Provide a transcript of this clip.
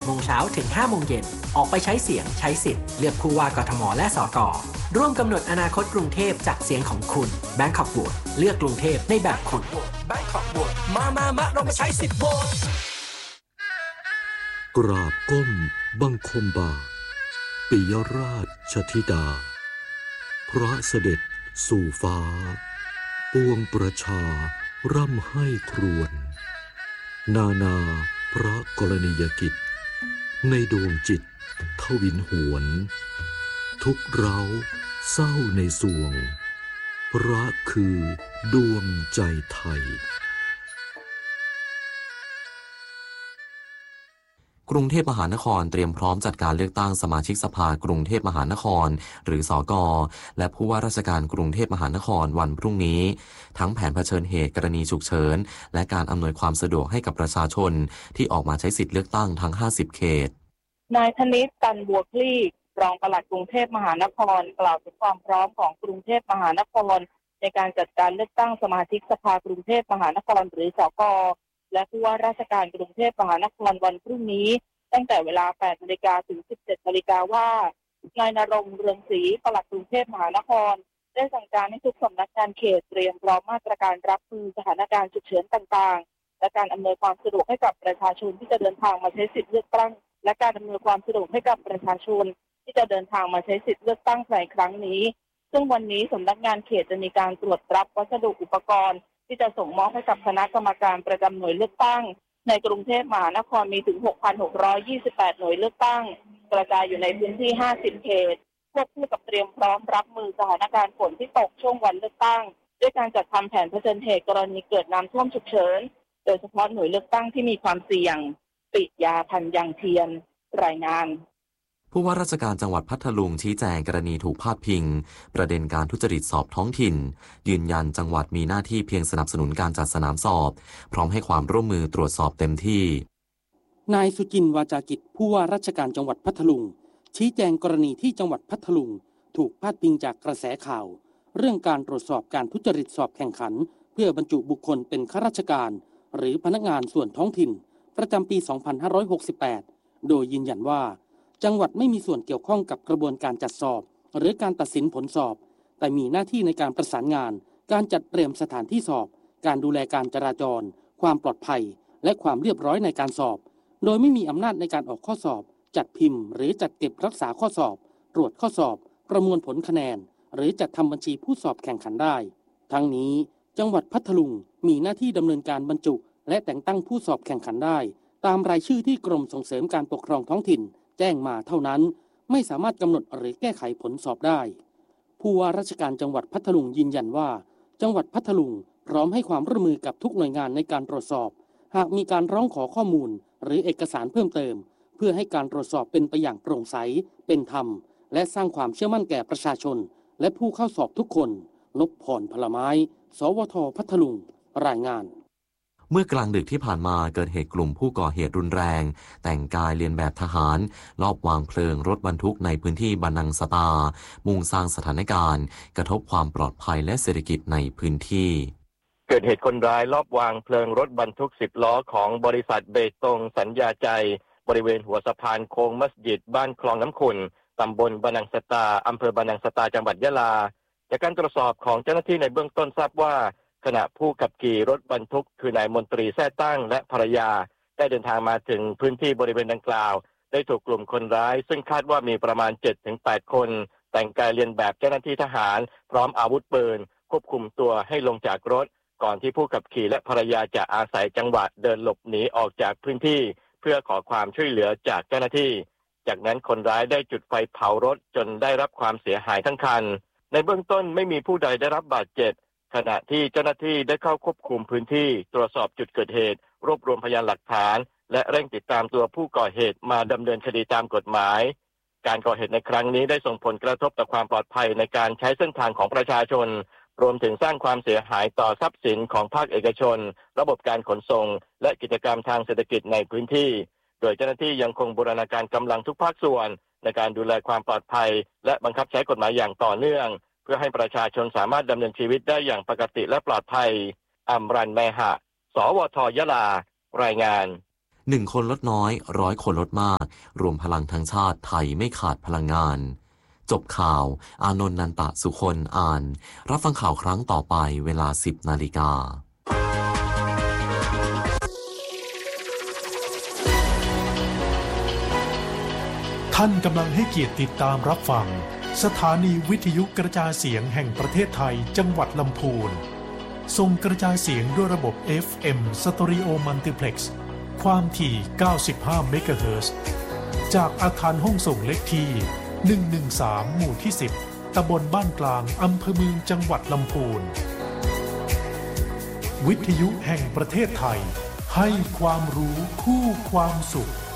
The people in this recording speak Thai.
โมงเช้าถึง 5 โมงเย็นออกไปใช้เสียงใช้สิทธิ์เลือกผู้ว่ากทมและสกร่วมกำหนดอนาคตกรุงเทพจากเสียงของคุณ Bangkok Vote เลือกกรุงเทพในแบบคุณ Bangkok Vote มาเรามาใช้สิทธิ์โหวตกราบก้มบังคมบาทปิยราชธิดาพระเสด็จสู่ฟ้าปวงประชาร่ำให้ครวญนาพระกรณียกิจในดวงจิตทวินหวนทุกเร้าเศร้าในสวงพระคือดวงใจไทยกรุงเทพมหานครเตรียมพร้อมจัดการเลือกตั้งสมาชิกสภากรุงเทพมหานครหรือสก.และผู้ว่าราชการกรุงเทพมหานครวันพรุ่งนี้ทั้งแผนเผชิญเหตุกรณีฉุกเฉินและการอำนวยความสะดวกให้กับประชาชนที่ออกมาใช้สิทธิเลือกตั้งทั้ง50เขตนายธนิต ตันบัวคลี่รองปลัดกรุงเทพมหานครกล่าวถึงความพร้อมของกรุงเทพมหานครในการจัดการเลือกตั้งสมาชิกสภากรุงเทพมหานครหรือสก.และผู้ว่าราชการกรุงเทพมหานครวันพรุ่งนี้ตั้งแต่เวลา 8 นาฬิกาถึง 17 นาฬิกาว่านายณรงค์ เรืองศรีปลัดกรุงเทพมหานครได้สั่งการให้ทุกสำนักงานเขตเตรียมพร้อมมาตรการรับมือสถานการณ์ฉุกเฉินต่างๆและการอำนวยความสะดวกให้กับประชาชนที่จะเดินทางมาใช้สิทธิเลือกตั้งและการอำนวยความสะดวกให้กับประชาชนที่จะเดินทางมาใช้สิทธิเลือกตั้งในครั้งนี้ซึ่งวันนี้สำนักงานเขตจะมีการตรวจรับวัสดุอุปกรณ์ที่จะส่งมอบให้กับคณะกรรมการประจำหน่วยเลือกตั้งในกรุงเทพมหานครมีถึง 6,628 หน่วยเลือกตั้งกระจายอยู่ในพื้นที่ 50 เขตควบคู่กับเตรียมพร้อมรับมือสถานการณ์ฝนที่ตกช่วงวันเลือกตั้งด้วยการจัดทำแผนเผชิญเหตุกรณีเกิดน้ำท่วมฉุกเฉินโดยเฉพาะหน่วยเลือกตั้งที่มีความเสี่ยงปิยา พันธ์ยังเทียนรายงานผู้ว่าราชการจังหวัดพัทลุงชี้แจงกรณีถูกพาดพิงประเด็นการทุจริตสอบท้องถิ่นยืนยันจังหวัดมีหน้าที่เพียงสนับสนุนการจัดสนามสอบพร้อมให้ความร่วมมือตรวจสอบเต็มที่นายสุจินต์ วาจากิจผู้ว่าราชการจังหวัดพัทลุงชี้แจงกรณีที่จังหวัดพัทลุงถูกพาดพิงจากกระแสข่าวเรื่องการตรวจสอบการทุจริตสอบแข่งขันเพื่อบรรจุบุคคลเป็นข้าราชการหรือพนักงานส่วนท้องถิ่นประจำปี 2568 โดยยืนยันว่าจังหวัดไม่มีส่วนเกี่ยวข้องกับกระบวนการจัดสอบหรือการตัดสินผลสอบแต่มีหน้าที่ในการประสานงานการจัดเตรียมสถานที่สอบการดูแลการจราจรความปลอดภัยและความเรียบร้อยในการสอบโดยไม่มีอำนาจในการออกข้อสอบจัดพิมพ์หรือจัดเก็บรักษาข้อสอบตรวจข้อสอบประมวลผลคะแนนหรือจัดทำบัญชีผู้สอบแข่งขันได้ทั้งนี้จังหวัดพัทลุงมีหน้าที่ดำเนินการบรรจุและแต่งตั้งผู้สอบแข่งขันได้ตามรายชื่อที่กรมส่งเสริมการปกครองท้องถิ่นแจ้งมาเท่านั้นไม่สามารถกำหนดหรือแก้ไขผลสอบได้ผู้ว่าราชการจังหวัดพัทลุงยืนยันว่าจังหวัดพัทลุงพร้อมให้ความร่วมมือกับทุกหน่วยงานในการตรวจสอบหากมีการร้องขอข้อมูลหรือเอกสารเพิ่มเติมเพื่อให้การตรวจสอบเป็นไปอย่างโปร่งใสเป็นธรรมและสร้างความเชื่อมั่นแก่ประชาชนและผู้เข้าสอบทุกคนนพพร พลไม้สวท.พัทลุงรายงานเมื่อกลางดึกที่ผ่านมาเกิดเหตุกลุ่มผู้ก่อเหตุรุนแรงแต่งกายเลียนแบบทหารลอบวางเพลิงรถบรรทุกในพื้นที่บานังสตามุ่งสร้างสถานการณ์กระทบความปลอดภัยและเศรษฐกิจในพื้นที่เกิดเหตุคนร้ายลอบวางเพลิงรถบรรทุก10ล้อของบริษัทเบตงสัญญาใจบริเวณหัวสะพานโค้งมัสยิดบ้านคลองน้ำขุ่นตำบลบานังสตาอำเภอบานังสตาจังหวัดยะลาจากการตรวจสอบของเจ้าหน้าที่ในเบื้องต้นทราบว่าขณะผู้ขับขี่รถบรรทุกคือนายมนตรีแท้ตั้งและภรรยาได้เดินทางมาถึงพื้นที่บริเวณดังกล่าวได้ถูกกลุ่มคนร้ายซึ่งคาดว่ามีประมาณ 7-8 คนแต่งกายเลียนแบบเจ้าหน้าที่ทหารพร้อมอาวุธปืนควบคุมตัวให้ลงจากรถก่อนที่ผู้ขับขี่และภรรยาจะอาศัยจังหวะเดินหลบหนีออกจากพื้นที่เพื่อขอความช่วยเหลือจากเจ้าหน้าที่จากนั้นคนร้ายได้จุดไฟเผารถจนได้รับความเสียหายทั้งคันในเบื้องต้นไม่มีผู้ใดได้รับบาดเจ็บขณะที่เจ้าหน้าที่ได้เข้าควบคุมพื้นที่ตรวจสอบจุดเกิดเหตุรวบรวมพยานหลักฐานและเร่งติดตามตัวผู้ก่อเหตุมาดำเนินคดีตามกฎหมายการก่อเหตุในครั้งนี้ได้ส่งผลกระทบต่อความปลอดภัยในการใช้เส้นทางของประชาชนรวมถึงสร้างความเสียหายต่อทรัพย์สินของภาคเอกชนระบบการขนส่งและกิจกรรมทางเศรษฐกิจในพื้นที่โดยเจ้าหน้าที่ยังคงบูรณาการกำลังทุกภาคส่วนในการดูแลความปลอดภัยและบังคับใช้กฎหมายอย่างต่อเนื่องเพื่อให้ประชาชนสามารถดำเนินชีวิตได้อย่างปกติและปลอดภัยอำรัน แมหะ สวท ยะลารายงาน 1 คนลดน้อย100 คนลดมากรวมพลังทั้งชาติไทยไม่ขาดพลังงานจบข่าวอานนท์ นันตะสุคนอ่านรับฟังข่าวครั้งต่อไปเวลา 10 นาฬิกาท่านกำลังให้เกียรติติดตามรับฟังสถานีวิทยุกระจายเสียงแห่งประเทศไทยจังหวัดลำพูนส่งกระจายเสียงด้วยระบบ FM Stereo Multiplex ความถี่ 95 เมกะเฮิรตซ์จากอาคารห้องส่งเลขที่ 113 หมู่ที่ 10 ตำบลบ้านกลางอำเภอเมืองจังหวัดลำพูนวิทยุแห่งประเทศไทยให้ความรู้คู่ความสุข